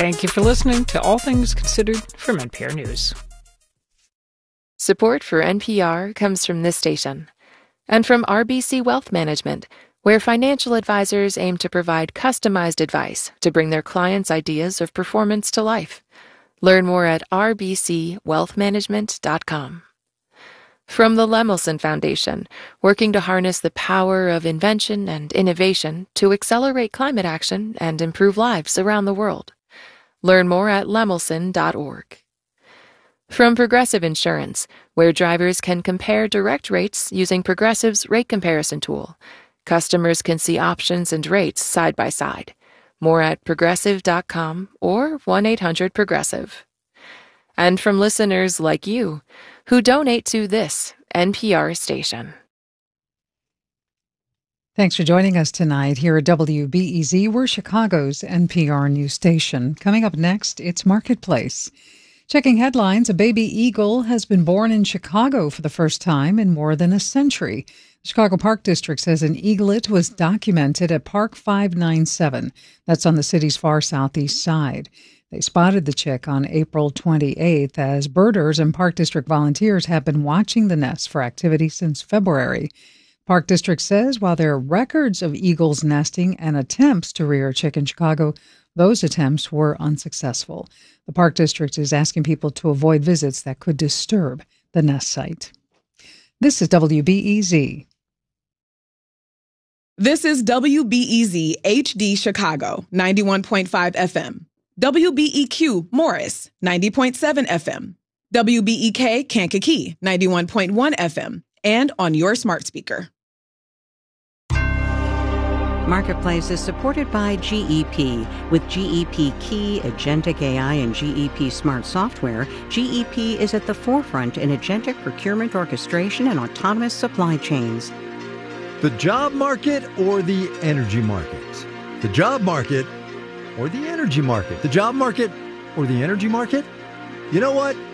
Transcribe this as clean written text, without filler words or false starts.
Thank you for listening to All Things Considered from NPR News. Support for NPR comes from this station and from RBC Wealth Management, where financial advisors aim to provide customized advice to bring their clients' ideas of performance to life. Learn more at rbcwealthmanagement.com. From the Lemelson Foundation, working to harness the power of invention and innovation to accelerate climate action and improve lives around the world. Learn more at lemelson.org. From Progressive Insurance, where drivers can compare direct rates using Progressive's rate comparison tool. Customers can see options and rates side by side. More at progressive.com or 1-800-PROGRESSIVE. And from listeners like you, who donate to this NPR station. Thanks for joining us tonight here at WBEZ. We're Chicago's NPR news station. Coming up next, it's Marketplace. Checking headlines, a baby eagle has been born in Chicago for the first time in more than a century. The Chicago Park District says an eaglet was documented at Park 597. That's on the city's far southeast side. They spotted the chick on April 28th as birders and Park District volunteers have been watching the nest for activity since February. Park District says while there are records of eagles nesting and attempts to rear a chick in Chicago, those attempts were unsuccessful. The Park District is asking people to avoid visits that could disturb the nest site. This is WBEZ. This is WBEZ HD Chicago, 91.5 FM. WBEQ Morris, 90.7 FM. WBEK Kankakee, 91.1 FM. And on your smart speaker. Marketplace is supported by GEP. With GEP Key, Agentic AI, and GEP Smart Software, GEP is at the forefront in agentic procurement orchestration and autonomous supply chains. The job market or the energy market? The job market or the energy market? The job market or the energy market? You know what?